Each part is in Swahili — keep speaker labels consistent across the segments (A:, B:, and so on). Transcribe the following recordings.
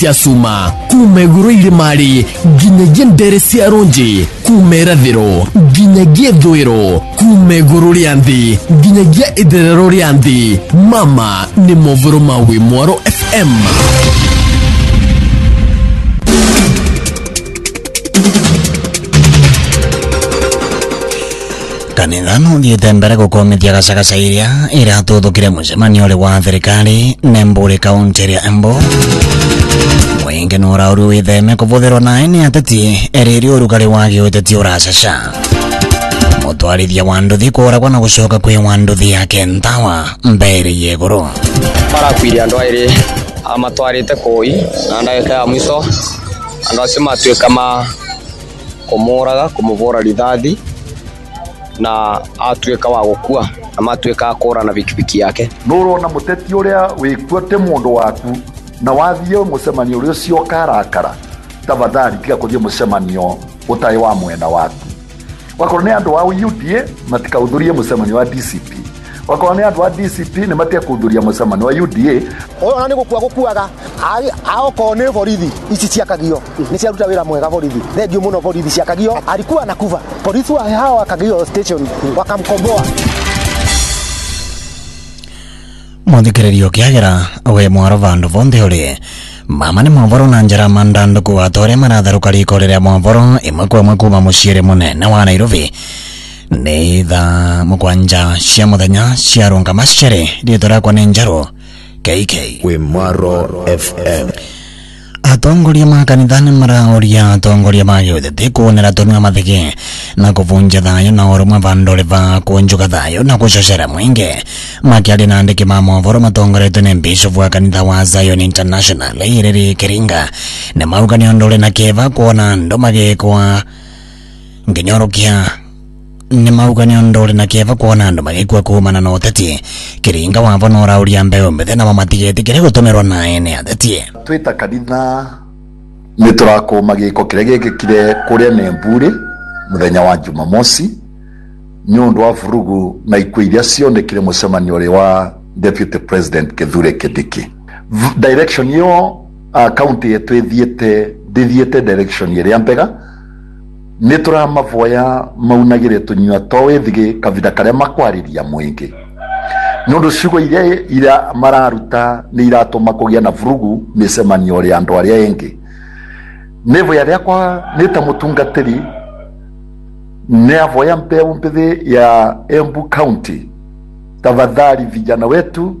A: tiasuma kumeguru irimari ginyagia ndere cia ronji kumerathiro ginyagia thwiro kumeguru rianthi ginyagia itherero rianthi mama ni movoro mawi Mwaro FM.
B: Kanithano thiete mbere gukomithia gacagaca iria irathũthũkire mũcemanio ũrĩ wa thirikari Nemburi kaunti ya Embu. Mwingi nũraũrio wĩtheme kũbũthĩrwo naĩ nĩ ateti erĩrĩ ũrugarĩ wa gĩũteti ũracaca. Mũtwarithia wa nduthi kũragwo na gũcoka kwĩ wa nduthi yake Ntawa mbere ya igũrũ.
C: Marakwire andũ aĩrĩ amatwarĩte kũi na ndagĩka ya mwico andũ acio matuĩka kũmũraga kũmũbũra rithathi na atuĩka wa gũkua na matuĩka akũra na bikibiki yake.
D: Nũrona mũteti ũrĩa wĩkuĩte mũndũ waku na wathiĩ mũcemanio ũrĩa ũcio karakara, tafadhali tiga kũthiĩ mũcemanio ũtarĩ wa mwena waku. Wakorwo nĩ andũ wa UDA matikaũthũrie mũcemanio wa DCP. Wakorwo nĩ andũ wa DCP nĩ matiga kũũthũria mũcemanio wa UDA.
E: Ona nĩ gũkuaga aokorwo nĩ borithi ici ciakagio nĩ ciaruta wĩra mwega borithi. Thengiũ mũno borithi ciakagio, alikuwa anakufa polisi wa hao wakagio station wakamkomboa.
B: Mũthikĩrĩrio kĩagera we Mwaro vandu vonthe ũrĩ mama nĩ mohoro na njĩra mandandũku wa torĩa maratharũka riko rĩrĩa mohoro ĩmwe kwa ĩmwe kuma mũciĩ mũnene wa Nairobi nĩ thaa mũgwanja cia mũthenya cia runga macere rĩtwa rĩakwa nĩ Njaru KK
A: we Mwaro FM.
B: Atongoria ma kanitha nĩ maraũria atongoria ma gĩũteti kuonera tũnua mathigi na kũbunja thayũ na ũrũmwe vandũ va kũnjuga thayũ na gũcocera mwĩingĩ. Makĩaria na andĩki ma mohoro matongoretio nĩ Bishop wa kanitha wa Zion International Ireri Kiringa nĩ mauga nĩ ũndũ ũrĩ na kĩeba kuona andũ magĩkwa nginyorokia nĩ mauga nĩ ũndũ ũrĩ na kĩeba kuona andũ magĩkua kumana na ũteti. Kiringa wavo no ũrauria mbeũ mbĩthĩ na mamatigĩtĩkĩre gũtũmĩrwo naĩ nĩ ateti.
D: Twĩta kanitha nĩ tũrakũma gĩko kĩrĩa gĩkĩkire kũrĩa Nemburi mũthenya wa Jumamosi nĩ ũndũ wa vurugu na ikuũ iria cionekire mũcemanio ũrĩ wa Deputy President Kithure Kindiki. Direction ĩyo county yetu ndithiĩte direction ĩrĩa mbega. Nĩ tũramavoya maunagĩre tũnyua towĩthige kavinda karĩa makwarĩria mwĩingĩ. Nĩ ũndũ ciugo iria mararuta nĩ iratũma kũgĩa na vurugu mĩcemanio ũrĩa andũ arĩa engĩ. Nĩvoya rĩakwa nĩ ta mũtungatĩri nĩ avoya mbeũ mbĩthĩ ya Embu County, tafadhali vijana wetu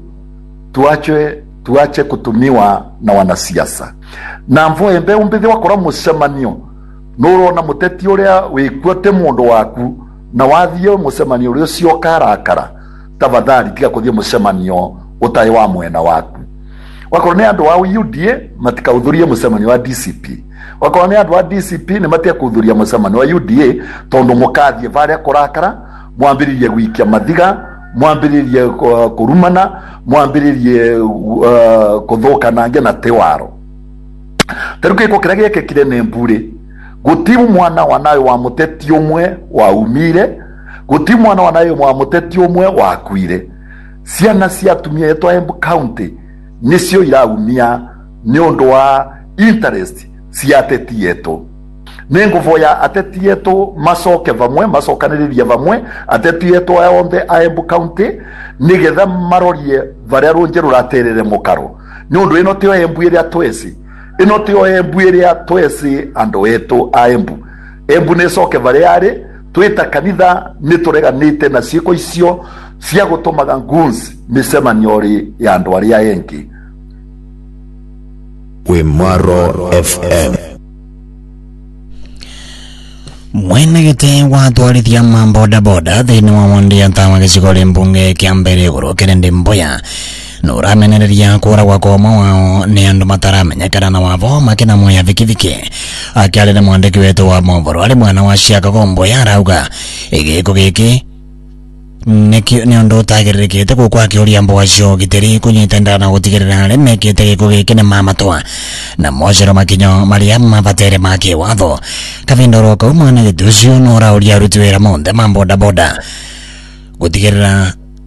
D: tuache kutumiwa na wanasiasa. Na mvoye mbeũ mbĩthĩ wakora mũcemanio nũrona mũteti ũrĩa wĩkuĩte mũndũ waku na wathiĩ mũcemanio ũrĩa ũcio karakara, tafadhali tiga kũthiĩ mũcemanio ũtarĩ wa mwena waku. Wakorwo nĩ andũ wa UDA matikaũthũrie mũcemanio wa DCP. Wakorwo nĩ andũ wa DCP nĩ matiga kũũthũria mũcemanio wa UDA tondũ mũkathiĩ varĩa kũrakara mwambĩrĩrie gũikia mathiga, mwambĩrĩrie kũrumana, mwambĩrĩrie kũthũkanangia na tĩwaro. Tarĩu gĩko kĩrĩa gĩekĩkire Nemburi, gũtirĩ mwana wa nayo wa mũteti ũmwe waumire, gũtirĩ mwana wa nayo wa mũteti ũmwe wakuire. Ciana cia atumia yetu a Embu County nĩcio iraumia nĩ ũndũ wa interest cia ateti yetu. Nĩ ngũvoya ateti yetu macoke vamwe, macokanĩrĩrie vamwe ateti yetu othe a Embu County nĩgetha marorie varĩa rũnje rũraterere mũkaro. Nĩ ũndũ ĩno tĩo Embu ĩrĩa tweci, ĩno tĩo Embu ĩrĩa tweci andũ etu a Embu. Embu nĩ coke varĩa arĩ, twĩta kanitha nĩ tũreganĩte na ciĩko icio cia gũtũmaga nguns mĩcemanio ũrĩ ya andũ arĩa engĩ.
A: we Mwaro FM.
B: Mwene gĩtĩ wa twarithia ma bodaboda thĩinĩ wa wondi ya Ntawa gĩcigo rĩa mbunge kĩa mbere igũrũ Kennedy Mboya no ramenereria kũragwo kwa ũmwe wao nĩ andũ mataramenyekana na wavo makĩna moya vikiviki. Akĩarĩria mwandĩki wetu wa mohoro arĩ mwana wa Chicago Mboya arauga gĩko gĩkĩ nĩ ũndũ ũtagĩrĩrĩkĩte gũkũ akĩũria Mboya gĩtĩri kũnyitana na gũtigĩrĩra arĩa mekĩte gĩko gĩkĩ nĩ mamatwa na mocero makinyo marĩa mabatere ma kĩwatho. Kavinda ro kau mwana gĩtĩ ũcio no ũrauria aruti wĩra mothe ma bodaboda gũtigĩrĩra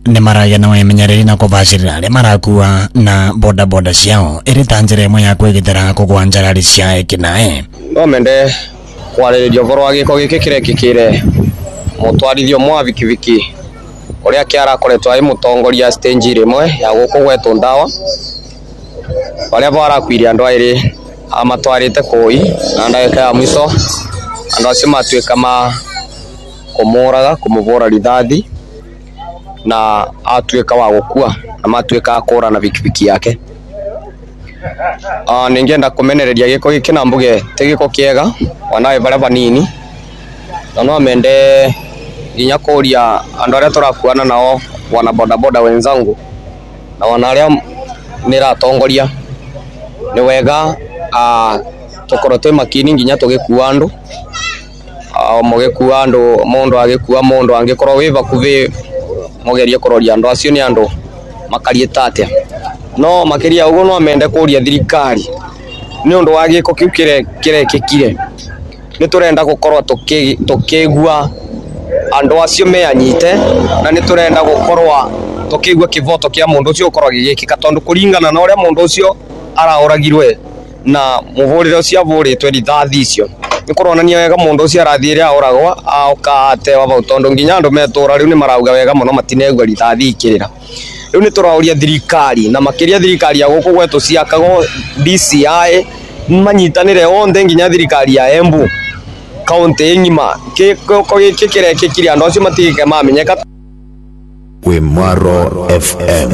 B: ni maragĩa na wemenyereri na kũbacĩrĩra arĩa marakua na bodaboda ciao ĩrĩ ta njĩra ĩmwe ya kwĩgitĩra kũgwa njarari cia ekinaĩ.
C: No mende kwarĩrĩria ũhoro wa gĩko gĩkĩ kĩrekĩkĩire mũtwarithia ũmwe wa bikibiki ũrĩa kĩarakoretwo arĩ mũtongoria stage ĩmwe ya gũkũ gwetwo Ndawa, barĩa barakuire andũ aĩrĩ amatwarĩte Kũi na ndagĩka ya mũico andũ acio matuĩka kũmũraga, kũmũbora rithathi na atuĩka wa gũkua na matuĩka kũra na bikibiki yake. Ningĩenda kũmenereria gĩko gĩkĩ na mbuge ti gĩko kĩega wanawe barĩa banini, na no mende nginya kũria andũ arĩa tũrakuana nao wana bodaboda wenzangu na wana arĩa nĩratongoria nĩ wega tũkorwo twĩ makini nginya tũgĩkua andũ mũgĩkua andũ, mũndũ agĩkua mũndũ angĩkorwo wĩ bakuhĩ mũgerie kũroria andũ acio nĩ andũ makariĩte atĩa. No makĩria ũguo no mende kũria thirikari nĩ ũndũ wa gĩko kĩu kĩrekĩkire, nĩ tũrenda gũkorwo tũkĩigua andũ acio meanyite na nĩ tũrenda gũkorwo tũkĩigua kĩvoto kĩa mũndũ ũcio ũkorwo gĩgĩkĩka, tondũ kũringana na ũrĩa mũndũ ũcio araũragirwe na mũhũrĩre ũcio avũrĩtwe rithathi icio nĩ kũronania wega mũndũ ũcio arathiĩ rĩa oragwa aũkatewa bau, tondũ nginya andũ metũra rĩu nĩ marauga wega mũno matinegua rithathi ikĩrĩra. Rĩu nĩ tũraũria thirikari na makĩria thirikari ya gũkũ gwetũ ciakagwo DCI manyitanĩre othe nginya thirikari ya Embu kaunti ng'ima kĩrekĩkire andũ acio matigĩke mamenyeka.
A: Mwaro FM.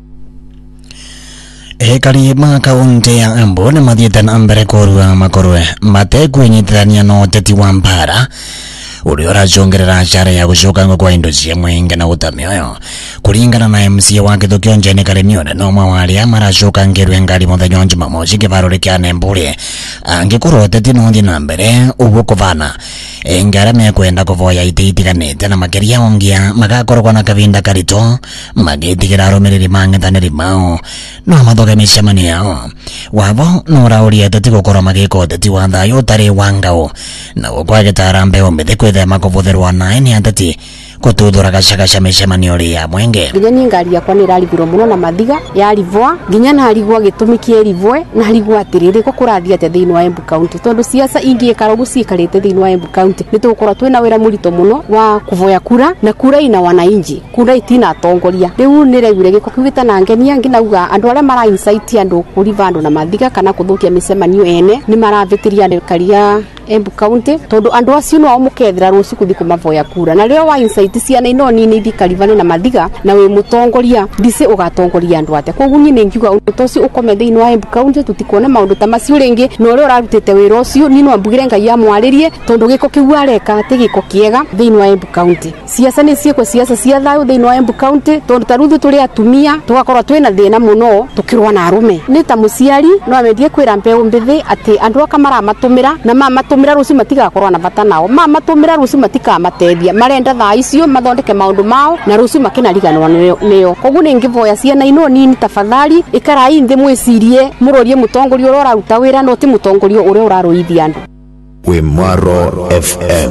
B: Ekari ma kaunti ya Embu nĩ mathiĩte na mbere kũrua makorwe matekwĩnyitithania na ũteti wa mbara ũrĩa ũracũngĩrĩra cara ya gũcoka kwa indo cia mwenge na ũtamĩoyo. Kũringana na MC wa Gĩthũkio Njene Karemione no mwe wa arĩa maracoka ngĩrwe ngari mũthenya wa Jumamosi kĩbarũri kĩa Nembũrĩ angĩkorwo ũteti no ũthiĩ na mbere ũguo kũbana ngara mekwenda kũvoya itĩ itiganĩte na makĩria ongia magakorwo na kavinda karitũ magĩtigĩra arũmĩrĩri mang'ethanĩri mao no mathoge mĩcemanio yao. Wavo no ũraũria ateti gũkorwo magĩka ũteti wa thayũ ũtarĩ wa ngao na gũkwagĩtara mbeũ mĩthĩ kwĩthema kũbũthĩrwo naĩ nĩ ateti gũtuthũra gacagaca mĩcemanio ya mwenge.
F: Nginya niĩ ngari yakwa nĩ ĩrarigirwo mũno na mathiga yarivwa nginya narigwo gĩtũmi kĩerivwe narigwo atĩrĩrĩ ko kũrathiĩ atĩa thĩinĩ wa Embu County, tondũ siasa ingĩikara ũguo ciikarĩte thĩinĩ wa Embu County nĩ tũgũkorwo twĩna wĩra mũritũ mũno wa kũvoya kura na kura ina wananchi, kura itina atongoria. Rĩu nĩregwire gĩko kĩu gĩtanangenia nginauga andũ arĩa mara incite andũ kũriva andũ na mathiga kana kũthũkia mĩcemanio ene nĩ maravĩtĩria thirikari ya Embu County, tondũ andũ acio no mũkethera rũciũ kuthi kumavoya kura na rĩo wa incite ciana ino nini thikarivane na mathiga na wĩ mũtongoria ndice ũgatongoria andũ atĩa. Koguo niĩ nĩngiuga ũndũ ũcio ũkome thĩinĩ wa Embu County tũtikuona maũndũ ta macio rĩngĩ na ũrĩa ũrarutĩte wĩra ũcio niĩ no mbugire Ngai amwarĩrie, tondũ gĩko kĩu areka atĩ gĩko kĩega thĩinĩ wa Embu County. Siasa nĩ ciĩkwo siasa cia thayũ thĩinĩ wa Embu County, tondũ taruthu tũrĩ atumia tũgakorwo twĩna thĩna mũno tũkĩrũa na arũme. Nĩ ta mũciari no amendie kwĩra mbeũ mbithi atĩ andũ aka maramatũmĩra na mamatũmĩra rũciũ matigakorwo na bata nao, mamatũmĩra rũciũ matikamateithia, marenda thaa icio mathondeke maũndũ mao na rũciũ makenariganwa nĩo. Koguo nĩngĩvoya ciana ino nini tafadhali ikarai thĩ mwĩcirie mũrorie mũtongoria ũrĩa ũraruta wĩra no ti mũtongoria ũrĩa ũrarũithia andũ.
A: Mwaro FM.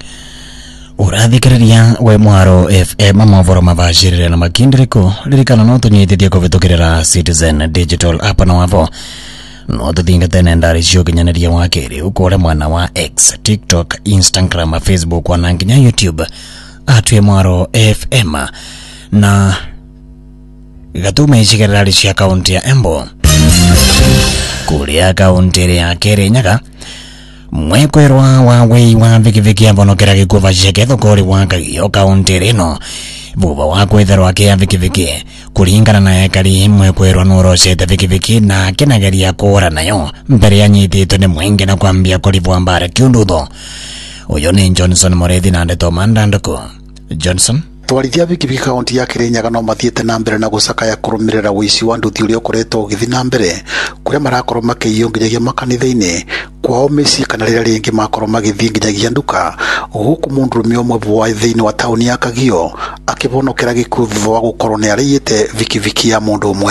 B: Ũrathikĩrĩria Mwaro FM mavoro mabacĩrĩre na makindĩrĩko ririkana no tũnyitithie kũvĩtũkĩrĩra Citizen Digital app na wavo no tũthingate nendari cio kinyanĩria wa kĩrĩ ũkũre mwana wa X, TikTok, Instagram, Facebook na nginya YouTube atwe Mwaro FM na gatume icigerera cia kaunti ya Embu kũrĩa kaunti ya Kirinyaga mwekwerwa wa wei wa vikiviki ambonokera gĩkuva ciake thogori wa Kagio kaunti rĩno vuva wa kwetherwa kia vikiviki kũringana na ekari mwekwerwa nũrocete vikiviki na kĩnageria kũra nayo mbere anyitĩtwo nĩ mwenge na kwambia kũrivwa mbara kĩundutho. Ũyũ nĩ Johnson Morethi na ndeto mandandũku. Johnson
G: twarithia bikibiki kaunti ya Kirinyaga no mathiĩte na mbere na gũcakaya kũrũmĩrĩra ũici wa nduthi ũrĩa ũkoretwo ũgĩthiĩ na mbere kũrĩa marakorwo makĩiywo nginyagia makanitha-inĩ kwao mĩciĩ kana rĩrĩa rĩngĩ makorwo magĩthiĩ nginyagia nduka. Gũkũ mũndũrũme ũmwe wa thĩinĩ wa taũni ya Kagio akĩvonokera gĩkuũ thutha wa gũkorwo nĩ arĩiyĩte bikibiki ya mũndũ ũmwe.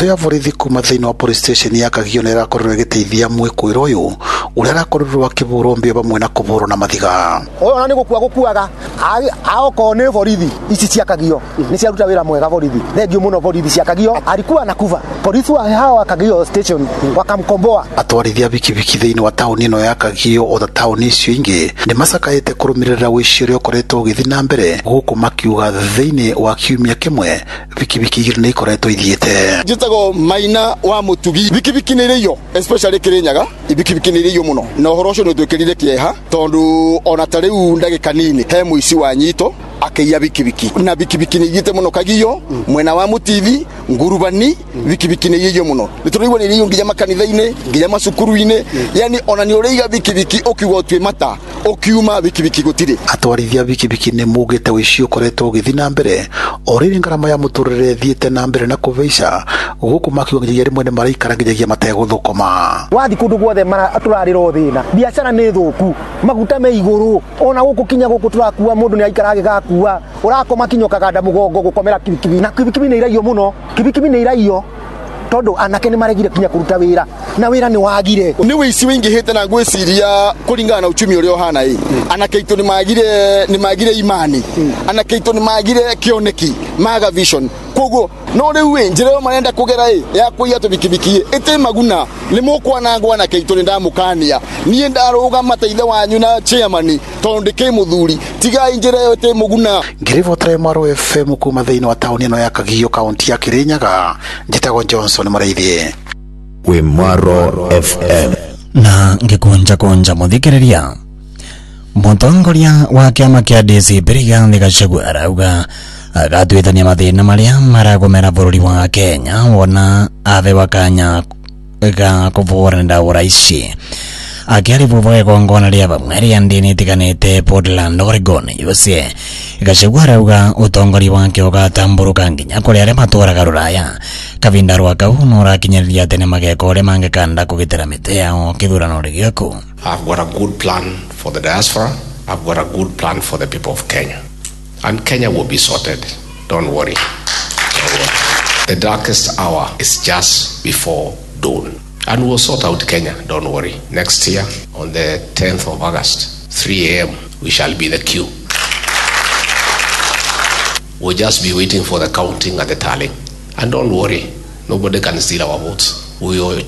G: mbũtũ ya borithi kuma thĩinĩ wa police station ya Kagio nĩ ĩrakorirwo ĩgĩteithia mwĩkũĩrwo ũyũ ũrĩa arakorirwo akĩbũrwo mbio bamwe na kũbũrwo na mathiga.
E: Ũyũ ona nĩ gũkuaga aokorwo nĩ borithi ici cia Kagio nĩ ciaruta wĩra mwega borithi. Thengiũ mũno borithi cia Kagio, alikuwa anakufa polisi wa hawa Kagio station wakamkomboa.
G: Atwarithia bikibiki thĩinĩ wa taũni ĩno ya Kagio o taũni icio ingĩ nĩ macakaĩte kũrũmĩrĩra ũici ũrĩa ũkoretwo ũgĩthiĩ na mbere, gũkũ makiuga thĩinĩ wa kiumia kĩmwe bikibiki igĩrĩ nĩ ikoretwo ithiĩte.
H: Njĩtagwo Maina wa Mũtugi. Bikibiki nĩ irĩyo especially Kĩrĩnyaga, bikibiki nĩ irĩyo mũno na ũhoro ũcio nĩ twĩkĩrire kĩeha tondũ ona ta rĩu ndagĩka nini he mũici wa nyito akĩiya bikibiki na bikibiki nĩ igĩte mũno Kagio mwena wa Mũtivi Ngurubani. Bikibiki nĩ irĩyo mũno, nĩ tũraigua nĩ irĩyo nginya makanitha-inĩ nginya macukuru-inĩ, yani ona nĩ ũrĩiga bikibiki ũkiuga ũtue mata ũkiuma bikibiki gũtirĩ.
G: Atwarithia bikibiki nĩ mugĩte ũici ũkoretwo ũgĩthiĩ na mbere o rĩrĩ ngarama ya mũtũrĩre thiĩte na mbere na kũbaica, gũkũ makiuga nginya rĩmwe nĩ maraikara nginyagia mategũthũkoma.
E: Wathi kũndũ guothe tũrarĩrwo thĩna, biacara nĩ thũku, maguta me igũrũ, ona gũkũ kinya gũkũ tũrakua mũndũ nĩ aikara agĩgakua, ũrakoma kinyokaga mũgongo gũkomera kibikibi na kibikibi nĩ iraiyo mũno, kibikibi nĩ iraiyo tondu anake nĩ maregire kinya kũruta wĩra na wĩra nĩ wagire.
H: Nĩ wĩici wĩingĩhĩte na ngwĩciria kũringana na uchumi ũrĩa ũhana anake aitũ nĩ magire imani, anake aitũ nĩ magire kĩoneki, maga vision. Koguo no rĩu njĩra ĩyo marenda kũgera ya kũiya tũbikibiki ĩtĩ maguna nĩ mũkwanangwo anake aitũ nĩ ndamũkania niĩ ndarũgama teithe wanyu na chairman tondũ ndĩkĩ mũthuri tigai njĩra ĩyo ĩtĩ mũguna.
G: Ngĩribotera Mwaro FM kuma thĩinĩ wa taũni ĩno ya Kagio kaunti ya Kĩrĩnyaga, njĩtagwo Johnson Mũraithie
I: wĩ Mwaro FM.
B: Na ngĩkũnja mũthikĩrĩria, mũtongoria wa kĩama kĩa DCP Rigathi Gachagua arauga agatuithania mathĩna marĩa maragũmĩra bũrũri wa Kenya wona ahewa kanya ga kũbũranĩra ũraici. Akĩarĩrĩria igongona rĩa bamwe rĩa ndini itiganĩte Portland, Oregon USA, Gachagua arauga ũtongoria wake ũgatambũrũka nginya kũrĩ arĩa matũũraga Rũraya. Kavinda rwa kau no rakinyĩrĩria tene mageka ũrĩa mangĩkanda kũgitĩra mĩtĩ yao kĩthurano gĩũku.
J: I've got a good plan for the diaspora. I've got a good plan for the people of Kenya. And Kenya will be sorted. Don't worry. The darkest hour is just before dawn. And we'll sort out Kenya. Don't worry. Next year, on the 10th of August, 3 a.m., we shall be the queue. We'll just be waiting for the counting and the tallying. And don't worry. Nobody can steal our votes. We will